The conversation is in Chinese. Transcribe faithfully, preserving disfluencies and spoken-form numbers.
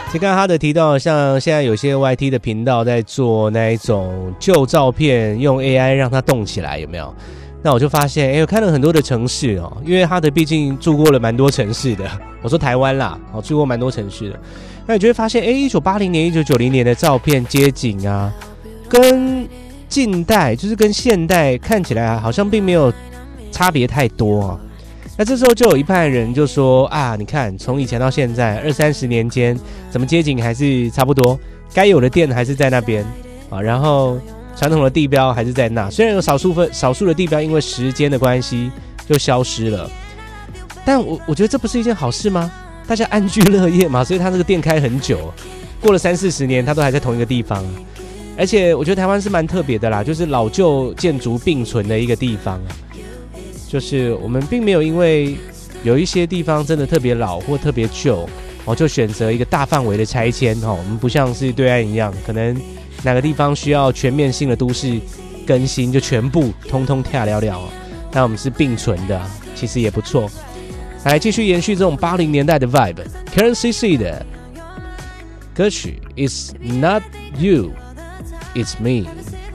其实刚刚哈德提到，像现在有些 Y T 的频道在做那一种旧照片，用 A I 让它动起来，有没有？那我就发现，哎，我看了很多的城市哦，因为哈德毕竟住过了蛮多城市的。我说台湾啦，哦，住过蛮多城市的。那你就会发现，哎，一九八零年、一九九零年的照片街景啊，跟近代就是跟现代看起来好像并没有差别太多啊。那这时候就有一派人就说啊，你看从以前到现在二三十年间，怎么街景还是差不多，该有的店还是在那边啊，然后传统的地标还是在那，虽然有少数分少数的地标因为时间的关系就消失了，但我我觉得这不是一件好事吗？大家安居乐业嘛，所以他这个店开很久，过了三四十年，他都还在同一个地方。而且我觉得台湾是蛮特别的啦，就是老旧建筑并存的一个地方。就是我们并没有因为有一些地方真的特别老或特别旧，哦，就选择一个大范围的拆迁。哦，我们不像是对岸一样，可能哪个地方需要全面性的都市更新，就全部通通跳了了。那我们是并存的，其实也不错。来继续延续这种八零年代的 vibe， Karen C C 的歌曲 It's Not You It's Me。